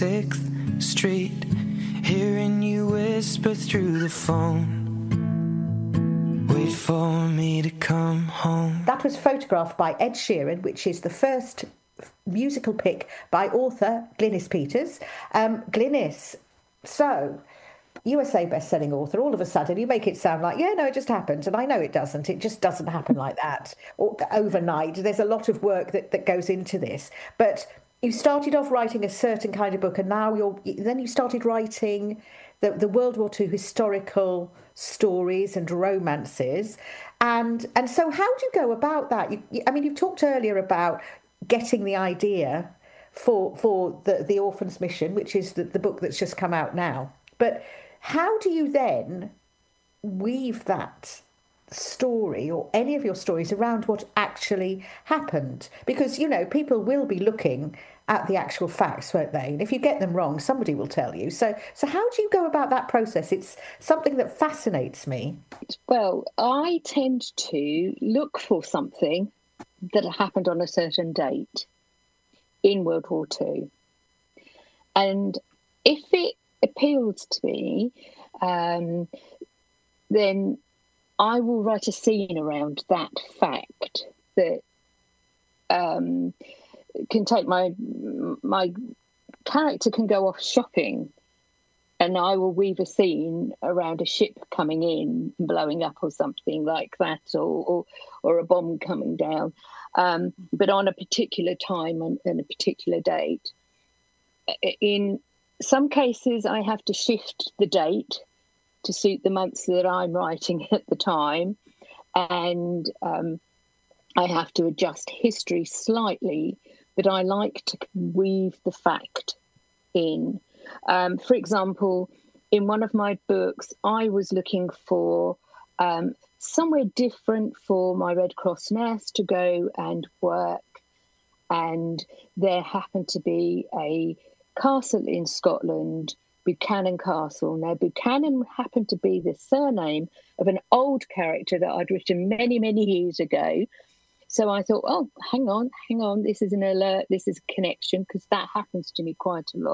6th Street, hearing you whisper through the phone. Wait for me to come home. That was photographed by Ed Sheeran, which is the first musical pick by author Glynnis Peters. Glynnis, so USA best-selling author, all of a sudden you make it sound like, yeah, no, it just happened. And I know it doesn't. It just doesn't happen like that or overnight. There's a lot of work that goes into this. But you started off writing a certain kind of book, and now you started writing the World War II historical stories and romances. And so how do you go about that? You've talked earlier about getting the idea for the Orphans Mission, which is the book that's just come out now. But how do you then weave that story or any of your stories around what actually happened? Because, people will be looking at the actual facts, won't they? And if you get them wrong, somebody will tell you. So how do you go about that process? It's something that fascinates me. Well, I tend to look for something that happened on a certain date in World War II. And if it appeals to me, then I will write a scene around that fact that can take my character can go off shopping, and I will weave a scene around a ship coming in and blowing up or something like that, or a bomb coming down, but on a particular time and a particular date. In some cases, I have to shift the date to suit the months that I'm writing at the time, and I have to adjust history slightly, but I like to weave the fact in. For example, in one of my books, I was looking for somewhere different for my Red Cross nurse to go and work, and there happened to be a castle in Scotland, Buchanan Castle. Now, Buchanan happened to be the surname of an old character that I'd written many, many years ago. So I thought, oh, hang on, this is an alert, this is a connection, because that happens to me quite a lot.